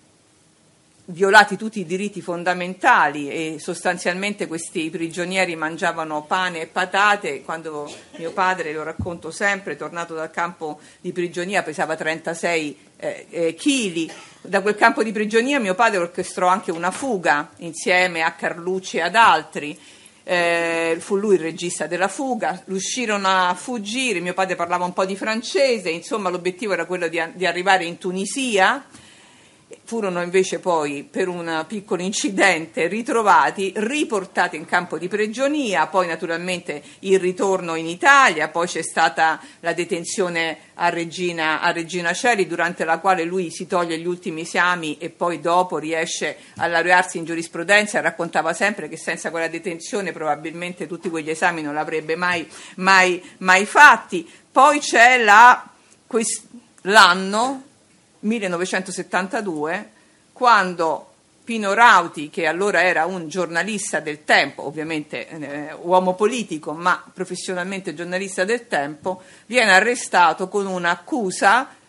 violati tutti i diritti fondamentali e sostanzialmente questi prigionieri mangiavano pane e patate. Quando mio padre, lo racconto sempre, tornato dal campo di prigionia pesava trentasei eh, eh, chili. Da quel campo di prigionia mio padre orchestrò anche una fuga insieme a Carlucci e ad altri. Eh, fu lui il regista della fuga, riuscirono a fuggire, mio padre parlava un po' di francese, insomma l'obiettivo era quello di, di arrivare in Tunisia. furono invece poi, per un piccolo incidente, ritrovati, riportati in campo di prigionia, poi naturalmente il ritorno in Italia, poi c'è stata la detenzione a Regina, a Regina Coeli, durante la quale lui si toglie gli ultimi esami e poi dopo riesce a laurearsi in giurisprudenza. Raccontava sempre che senza quella detenzione probabilmente tutti quegli esami non l'avrebbe mai, mai, mai fatti. Poi c'è la, quest, l'anno millenovecentosettantadue, quando Pino Rauti, che allora era un giornalista del Tempo, ovviamente eh, uomo politico, ma professionalmente giornalista del Tempo, viene arrestato con un'accusa